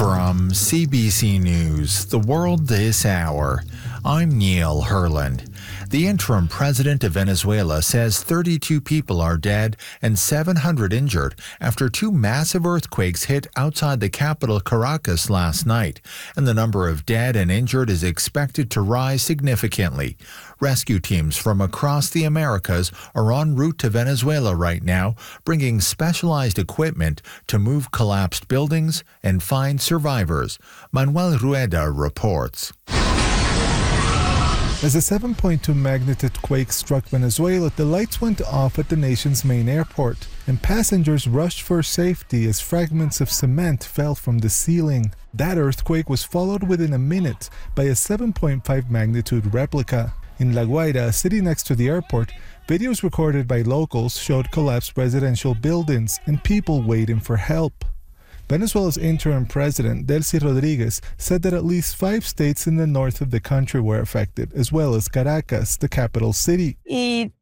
From CBC News, The World This Hour, I'm Neil Herland. The interim president of Venezuela says 32 people are dead and 700 injured after two massive earthquakes hit outside the capital Caracas last night, and the number of dead and injured is expected to rise significantly. Rescue teams from across the Americas are en route to Venezuela right now, bringing specialized equipment to move collapsed buildings and find survivors. Manuel Rueda reports. As a 7.2 magnitude quake struck Venezuela, the lights went off at the nation's main airport, and passengers rushed for safety as fragments of cement fell from the ceiling. That earthquake was followed within a minute by a 7.5 magnitude replica. In La Guaira, a city next to the airport, videos recorded by locals showed collapsed residential buildings and people waiting for help. Venezuela's interim president, Delcy Rodriguez, said that at least 5 states in the north of the country were affected, as well as Caracas, the capital city. We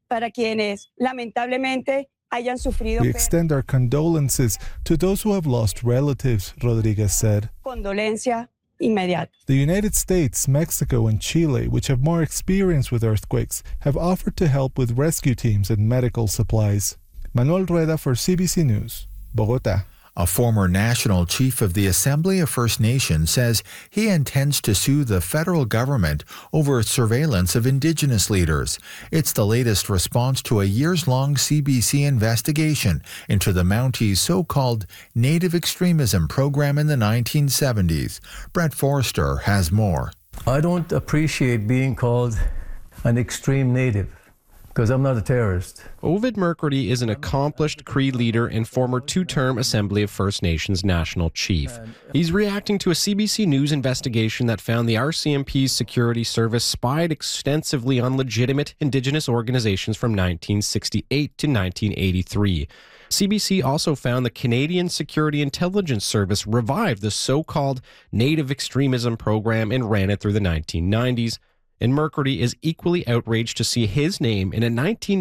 extend our condolences to those who have lost relatives, Rodriguez said. The United States, Mexico, and Chile, which have more experience with earthquakes, have offered to help with rescue teams and medical supplies. Manuel Rueda for CBC News, Bogotá. A former national chief of the Assembly of First Nations says he intends to sue the federal government over its surveillance of Indigenous leaders. It's the latest response to a years-long CBC investigation into the Mounties' so-called Native extremism program in the 1970s. Brett Forster has more. I don't appreciate being called an extreme Native, because I'm not a terrorist. Ovid McCurdy is an accomplished Cree leader and former 2-term Assembly of First Nations national chief. He's reacting to a CBC News investigation that found the RCMP's security service spied extensively on legitimate Indigenous organizations from 1968 to 1983. CBC also found the Canadian Security Intelligence Service revived the so-called Native extremism program and ran it through the 1990s. And McCurdy is equally outraged to see his name in a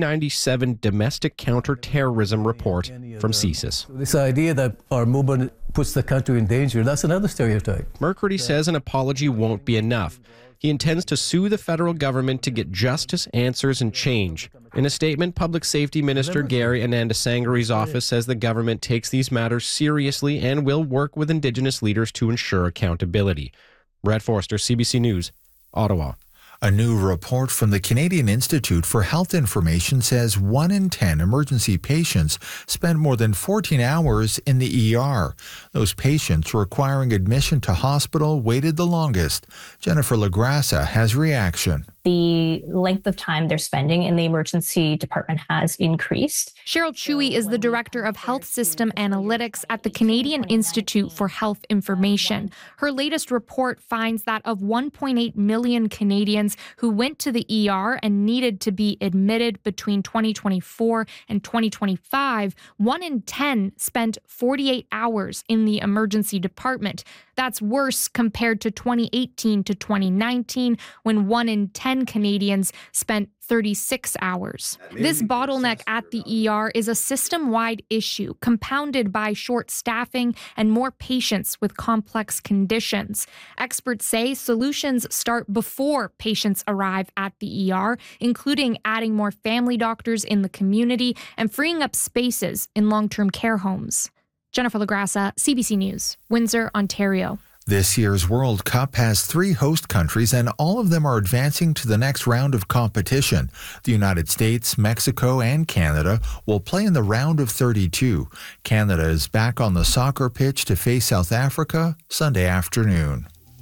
1997 domestic counter-terrorism report from CSIS. This idea that our movement puts the country in danger, that's another stereotype. McCurdy says an apology won't be enough. He intends to sue the federal government to get justice, answers, and change. In a statement, Public Safety Minister Gary Anandasangari's office says the government takes these matters seriously and will work with Indigenous leaders to ensure accountability. Brett Forster, CBC News, Ottawa. A new report from the Canadian Institute for Health Information says 1 in 10 emergency patients spend more than 14 hours in the ER. Those patients requiring admission to hospital waited the longest. Jennifer LaGrassa has reaction. The length of time they're spending in the emergency department has increased. Cheryl Chewy is the Director of Health System Analytics at the Canadian Institute for Health Information. Her latest report finds that of 1.8 million Canadians who went to the ER and needed to be admitted between 2024 and 2025, 1 in 10 spent 48 hours in the emergency department. That's worse compared to 2018 to 2019, when 1 in 10 Canadians spent 36 hours. This bottleneck at the ER is a system-wide issue, compounded by short staffing and more patients with complex conditions. Experts say solutions start before patients arrive at the ER, including adding more family doctors in the community and freeing up spaces in long-term care homes. Jennifer LaGrassa, CBC News, Windsor, Ontario. This year's World Cup has 3 host countries, and all of them are advancing to the next round of competition. The United States, Mexico, and Canada will play in the round of 32. Canada is back on the soccer pitch to face South Africa Sunday afternoon.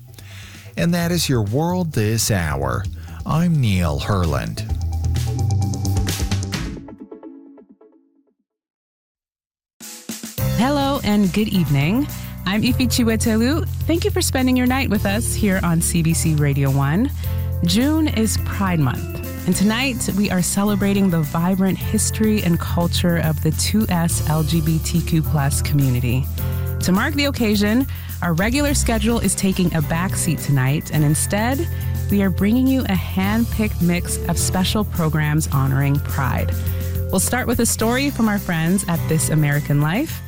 And that is your World This Hour. I'm Neil Herland. Hello and good evening. I'm Ifi Chiwetelu. Thank you for spending your night with us here on CBC Radio 1. June is Pride Month, and tonight we are celebrating the vibrant history and culture of the 2S LGBTQ+ community. To mark the occasion, our regular schedule is taking a backseat tonight, and instead, we are bringing you a hand-picked mix of special programs honoring Pride. We'll start with a story from our friends at This American Life.